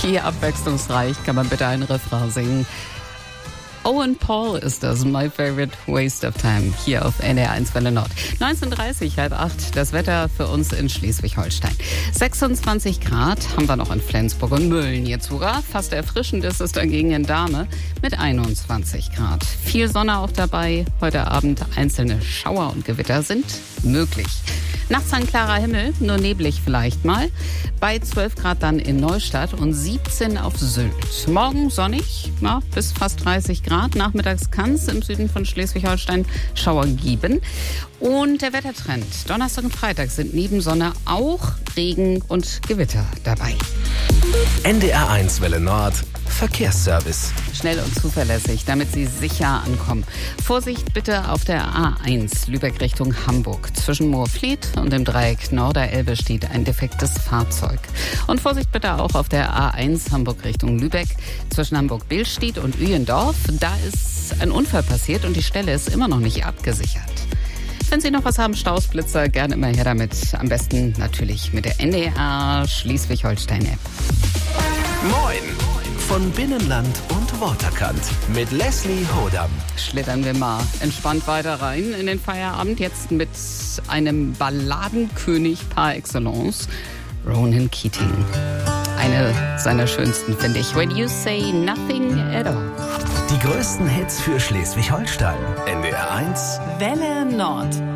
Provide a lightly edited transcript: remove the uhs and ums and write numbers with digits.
Wie abwechslungsreich kann man bitte einen Refrain singen? Owen Paul ist das, My Favorite Waste of Time, hier auf NDR1 Welle Nord. 19:30, 7:30, das Wetter für uns in Schleswig-Holstein. 26 Grad haben wir noch in Flensburg und Mölln jetzt sogar. Fast erfrischend ist es dagegen in Dahme mit 21 Grad. Viel Sonne auch dabei. Heute Abend einzelne Schauer und Gewitter sind möglich. Nachts ein klarer Himmel, nur neblig vielleicht mal. Bei 12 Grad dann in Neustadt und 17 auf Sylt. Morgen sonnig, ja, bis fast 30 Grad. Nachmittags kann es im Süden von Schleswig-Holstein Schauer geben. Und der Wettertrend. Donnerstag und Freitag sind neben Sonne auch Regen und Gewitter dabei. NDR1 Welle Nord. Verkehrsservice. Schnell und zuverlässig, damit Sie sicher ankommen. Vorsicht bitte auf der A1 Lübeck Richtung Hamburg. Zwischen Moorfleet und dem Dreieck Norderelbe steht ein defektes Fahrzeug. Und Vorsicht bitte auch auf der A1 Hamburg Richtung Lübeck. Zwischen Hamburg-Billstedt und Uyendorf. Da ist ein Unfall passiert und die Stelle ist immer noch nicht abgesichert. Wenn Sie noch was haben, Staus, Blitzer, gerne immer her damit. Am besten natürlich mit der NDR Schleswig-Holstein-App. Moin! Von Binnenland und Waterkant mit Leslie Hodam. Schlittern wir mal entspannt weiter rein in den Feierabend. Jetzt mit einem Balladenkönig par excellence, Ronan Keating. Eine seiner schönsten, finde ich. When You Say Nothing at All. Die größten Hits für Schleswig-Holstein. NDR1 Welle Nord.